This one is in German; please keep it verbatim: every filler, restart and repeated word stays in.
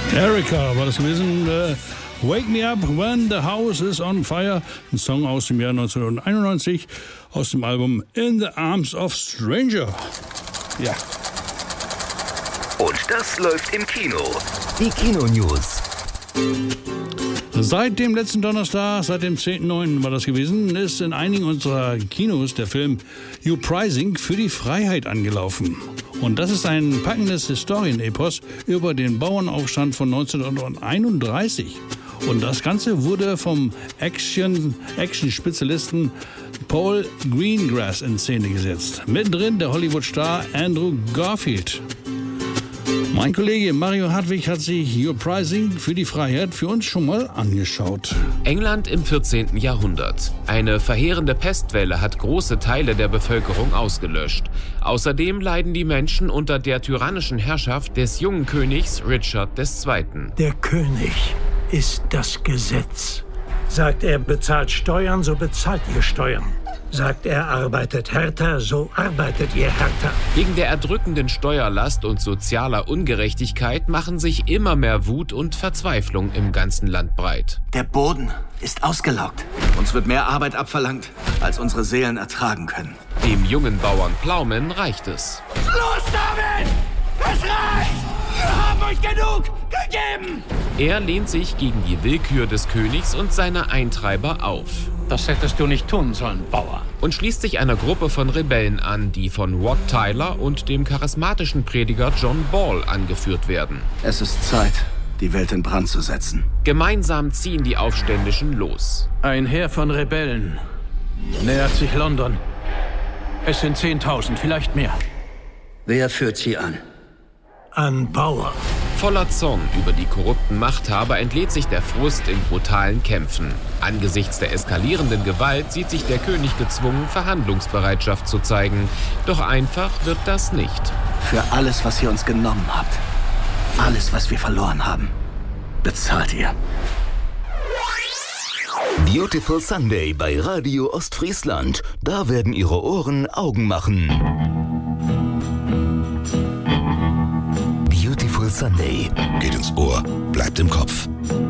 Erika war das gewesen. Äh, Wake Me Up When the House is on Fire. Ein Song aus dem Jahr neunzehnhunderteinundneunzig aus dem Album In the Arms of Stranger. Ja. Und das läuft im Kino. Die Kino-News. Seit dem letzten Donnerstag, seit dem zehnten neunten war das gewesen, ist in einigen unserer Kinos der Film Uprising für die Freiheit angelaufen. Und das ist ein packendes Historienepos über den Bauernaufstand von neunzehnhunderteinunddreißig. Und das Ganze wurde vom Action, Action-Spezialisten Paul Greengrass in Szene gesetzt. Mittendrin der Hollywood-Star Andrew Garfield. Mein Kollege Mario Hartwig hat sich Uprising für die Freiheit für uns schon mal angeschaut. England im vierzehnten Jahrhundert. Eine verheerende Pestwelle hat große Teile der Bevölkerung ausgelöscht. Außerdem leiden die Menschen unter der tyrannischen Herrschaft des jungen Königs Richard der Zweite. Der König ist das Gesetz. Sagt er, bezahlt Steuern, so bezahlt ihr Steuern. Sagt er, arbeitet härter, so arbeitet ihr härter. Wegen der erdrückenden Steuerlast und sozialer Ungerechtigkeit machen sich immer mehr Wut und Verzweiflung im ganzen Land breit. Der Boden ist ausgelaugt. Uns wird mehr Arbeit abverlangt, als unsere Seelen ertragen können. Dem jungen Bauern Plowman reicht es. Los damit! Es reicht! Wir haben euch genug gegeben! Er lehnt sich gegen die Willkür des Königs und seiner Eintreiber auf. Das hättest du nicht tun sollen, Bauer. Und schließt sich einer Gruppe von Rebellen an, die von Wat Tyler und dem charismatischen Prediger John Ball angeführt werden. Es ist Zeit, die Welt in Brand zu setzen. Gemeinsam ziehen die Aufständischen los. Ein Heer von Rebellen nähert sich London. Es sind zehntausend, vielleicht mehr. Wer führt sie an? Ein Bauer. Voller Zorn über die korrupten Machthaber entlädt sich der Frust in brutalen Kämpfen. Angesichts der eskalierenden Gewalt sieht sich der König gezwungen, Verhandlungsbereitschaft zu zeigen. Doch einfach wird das nicht. Für alles, was ihr uns genommen habt, alles, was wir verloren haben, bezahlt ihr. Beautiful Sunday bei Radio Ostfriesland. Da werden Ihre Ohren Augen machen. Beautiful Sunday. Geht ins Ohr, bleibt im Kopf.